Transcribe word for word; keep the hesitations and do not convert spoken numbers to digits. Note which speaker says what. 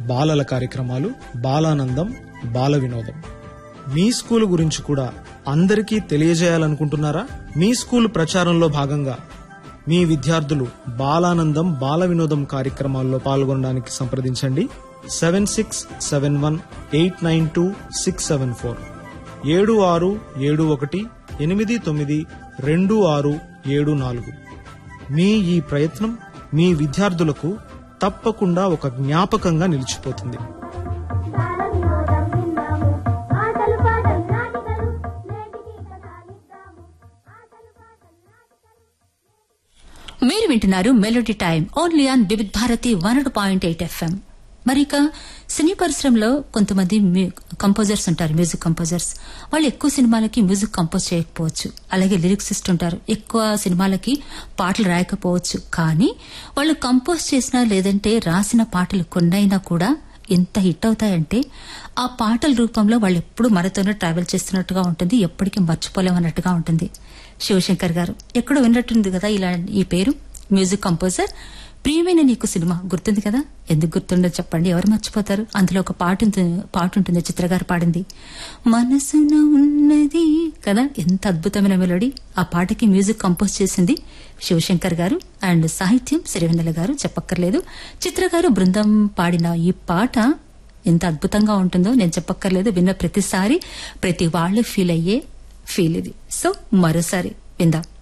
Speaker 1: బాలల కార్యక్రమాలు, బాలానందం, బాల వినోదం. మీ స్కూల్ గురించి కూడా అందరికీ తెలియజేయాలనుకుంటున్నారా? మీ స్కూల్ ప్రచారంలో భాగంగా మీ విద్యార్థులు బాలానందం, బాల వినోదం కార్యక్రమాల్లో పాల్గొనడానికి సంప్రదించండి. Seven six seven one eight nine two six seven four ఏడు ఆరు ఏడు ఒకటి ఎనిమిది తొమ్మిది రెండు ఆరు ఏడు నాలుగు. మీ ఈ ప్రయత్నం మీ విద్యార్థులకు తప్పకుండా ఒక జ్ఞాపకంగా నిలిచిపోతుంది.
Speaker 2: మీరు వింటున్నారు melody time only on Vividh Bharati one point eight FM. మరి ఇక సినీ పరిశ్రమలో కొంతమంది కంపోజర్స్ ఉంటారు, మ్యూజిక్ కంపోజర్స్. వాళ్ళు ఎక్కువ సినిమాలకి మ్యూజిక్ కంపోజ్ చేయకపోవచ్చు. అలాగే లిరిక్సిస్ట్ ఉంటారు, ఎక్కువ సినిమాలకి పాటలు రాయకపోవచ్చు. కానీ వాళ్ళు కంపోజ్ చేసిన లేదంటే రాసిన పాటలు కొన్నైనా కూడా ఎంత హిట్ అవుతాయంటే ఆ పాటల రూపంలో వాళ్ళు ఎప్పుడు మనతోనే ట్రావెల్ చేస్తున్నట్టుగా ఉంటుంది, ఎప్పటికీ మర్చిపోలేమన్నట్టుగా ఉంటుంది. శివశంకర్ గారు ఎక్కడో విన్నట్టుంది కదా ఇలా ఈ పేరు. Music composer. ప్రియమైన నీకు సినిమా గుర్తుంది కదా? ఎందుకు గుర్తుండదు చెప్పండి, ఎవరు మర్చిపోతారు? అందులో ఒక పాట పాట ఉంటుంది, చిత్రగారు పాడింది, మనసున ఉన్నది కదా. ఎంత అద్భుతమైన మెలోడీ. ఆ పాటకి మ్యూజిక్ కంపోజ్ చేసింది శివశంకర్ గారు అండ్ సాహిత్యం సిరివెన్నెల గారు, చెప్పక్కర్లేదు. చిత్రగారు బృందం పాడిన ఈ పాట ఎంత అద్భుతంగా ఉంటుందో నేను చెప్పక్కర్లేదు. విన్న ప్రతిసారి ప్రతి వాళ్ళు ఫీల్ అయ్యే ఫీల్ ఇది. సో మరోసారి విందాం.